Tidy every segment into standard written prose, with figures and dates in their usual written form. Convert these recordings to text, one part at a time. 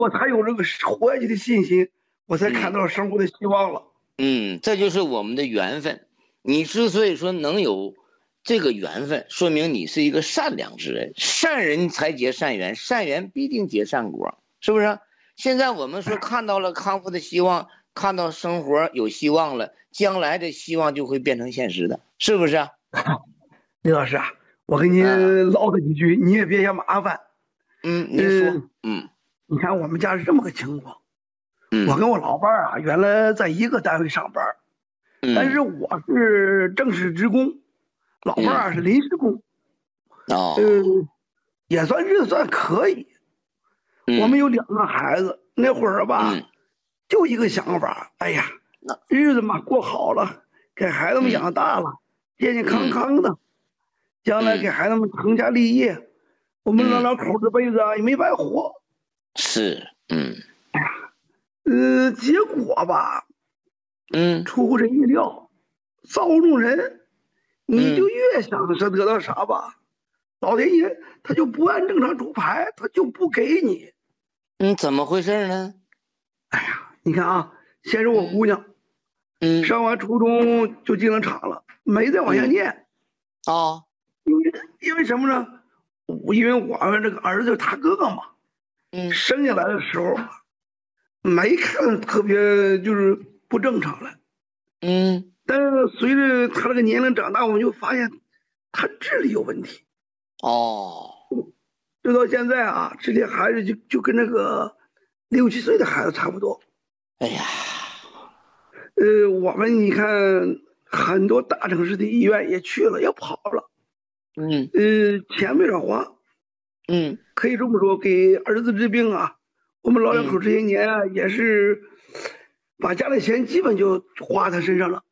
我才有这个活下去的信心，我才看到了生活的希望了。 这就是我们的缘分。你之所以说能有这个缘分，说明你是一个善良之人，善人才结善缘，善缘必定结善果，是不是？现在我们说看到了康复的希望，看到生活有希望了，将来的希望就会变成现实的，是不是？ 李老师啊，我给你唠叨几句，你也别嫌麻烦。 您说。 你看我们家是这么个情况，我跟我老伴儿啊，原来在一个单位上班，但是我是正式职工，老伴儿是临时工，也算可以。我们有2个孩子，那会儿吧，就一个想法，哎呀，日子嘛过好了，给孩子们养大了，健健康康的，将来给孩子们成家立业，我们老口这辈子啊也没白活。 是， 哎呀，结果吧，出乎这意料，造弄人，你就越想是得到啥吧，老天爷他就不按正常出牌，他就不给你。 怎么回事呢？ 哎呀，你看啊，先是我姑娘，上完初中就进了厂了，没再往下念。因为什么呢？因为我们这个儿子他哥哥嘛，生下来的时候没看特别就是不正常了，但是随着他这个年龄长大，我们就发现他智力有问题。就到现在啊，这些孩子就跟那个6、7岁的孩子差不多。 哎呀， 我们你看很多大城市的医院也去了，也跑了，钱没少花，可以这么说，给儿子治病啊，我们老两口这些年啊，也是把家里钱基本就花他身上了。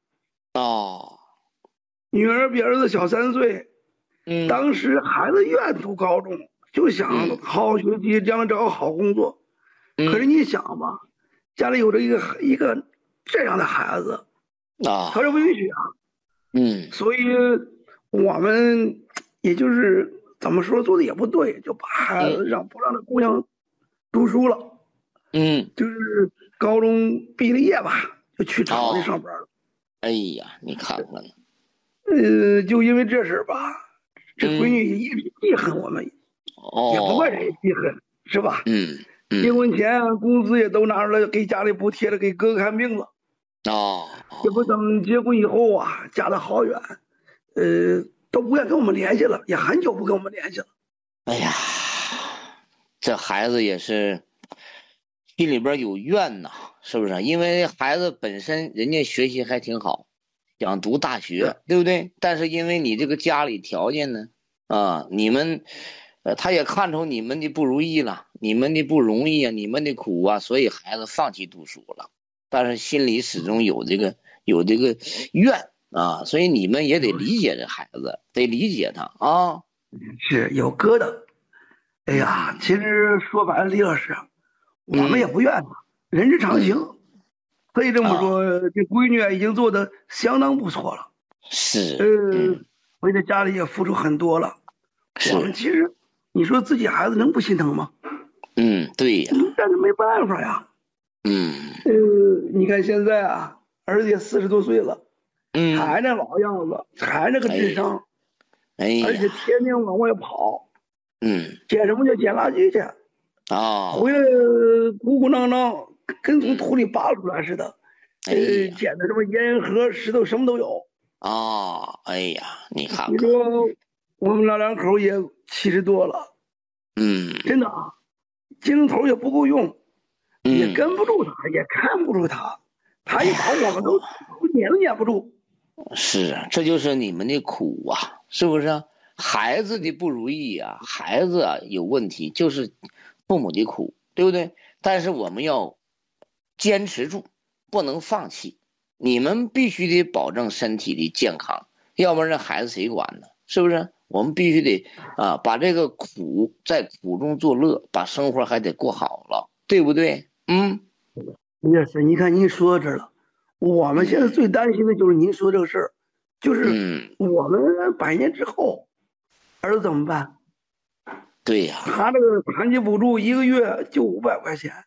女儿比儿子小3岁，当时孩子愿读高中，就想好好学习，将来找个好工作。可是你想吧，家里有着一个这样的孩子，他是不允许啊。所以我们也就是怎么说做的也不对，就把孩子不让他姑娘读书了。就是高中毕了业吧，就去厂里上班了。 哎呀，你看看。 就因为这事吧，这闺女也一直记恨我们，也不怪人也记恨，是吧？结婚前工资也都拿出来给家里补贴了，给哥哥看病了。也不等结婚以后啊，嫁得好远，都不愿跟我们联系了，也很久不跟我们联系了。 哎呀，这孩子也是心里边有怨呐，是不是？因为孩子本身人家学习还挺好，想读大学，对不对？但是因为你这个家里条件呢，你们，他也看出你们的不如意了，你们的不容易啊，你们的苦啊，所以孩子放弃读书了。但是心里始终有这个怨啊，所以你们也得理解这孩子，得理解他啊。 是有疙瘩。哎呀，其实说白了，李老师，我们也不怨他，人之常情。可以这么说，这闺女已经做的相当不错了。 是。 为了家里也付出很多了。我们其实，你说自己孩子能不心疼吗？ 对呀。 但是没办法呀。你看现在啊，儿子也40多岁了，还那老样子，还那个智商，而且天天往外跑，捡什么叫捡垃圾去，回来鼓鼓囊囊，跟从土里扒出来似的，捡的什么烟盒、石头什么都有。 哎呀，你看看， 你说我们老两口也70多了，真的啊，精神头也不够用。也跟不住他，也看不住他，他一跑我们都撵都撵不住。 是啊，这就是你们的苦啊，是不是？孩子的不如意啊，孩子啊有问题，就是父母的苦，对不对？但是我们要坚持住，不能放弃。你们必须得保证身体的健康，要不然这孩子谁管呢？是不是？我们必须得把这个苦在苦中作乐，把生活还得过好了，对不对？ 也是，你看您说到这儿了，我们现在最担心的就是您说这个事儿，就是我们100年之后，儿子怎么办？ 对呀， 他这个残疾补助1个月就500块钱，